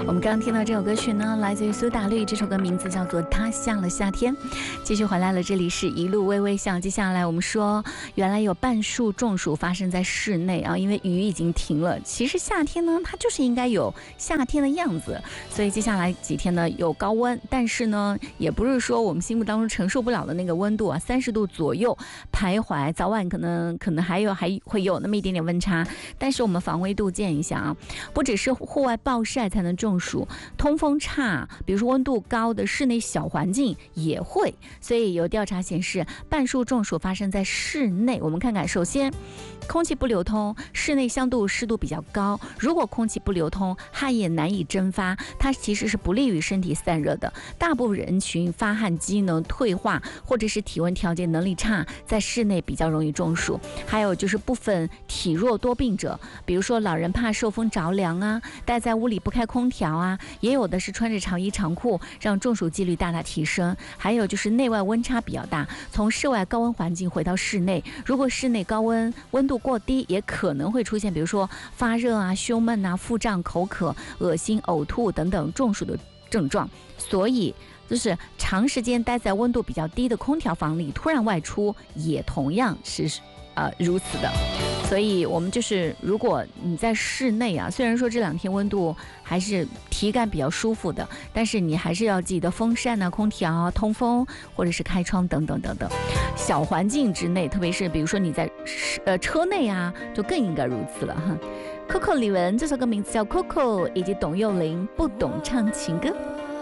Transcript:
我们刚刚听到这首歌曲呢，来自于苏打绿，这首歌名字叫做《它像了夏天》。继续回来了，这里是一路微微笑。接下来我们说，原来有半数中暑发生在室内啊，因为雨已经停了。其实夏天呢，它就是应该有夏天的样子，所以接下来几天呢有高温，但是呢，也不是说我们心目当中承受不了的那个温度啊，30度左右徘徊，早晚可能还会有那么一点点温差，但是我们防微杜渐一下啊，不只是户外暴晒才能中暑，通风差，比如说温度高的室内小环境也会。所以有调查显示，半数中暑发生在室内。我们看看，首先空气不流通，室内相对湿度比较高，如果空气不流通，汗液难以蒸发，它其实是不利于身体散热的。大部分人群发汗机能退化，或者是体温调节能力差，在室内比较容易中暑。还有就是部分体弱多病者，比如说老人怕受风着凉啊，待在屋里不开空调啊，也有的是穿着长衣长裤，让中暑几率大大提升。还有就是内外温差比较大，从室外高温环境回到室内，如果室内高温温度过低，也可能会出现比如说发热啊、胸闷啊、腹胀、口渴、恶心、呕吐等等中暑的症状。所以就是长时间待在温度比较低的空调房里，突然外出也同样是如此的。所以我们就是如果你在室内啊，虽然说这2天温度还是体感比较舒服的，但是你还是要记得风扇啊、空调啊、通风或者是开窗等等等等。小环境之内，特别是比如说你在车内啊，就更应该如此了哈。Coco 李玟这首歌名字叫 Coco， 以及董又霖不懂唱情歌。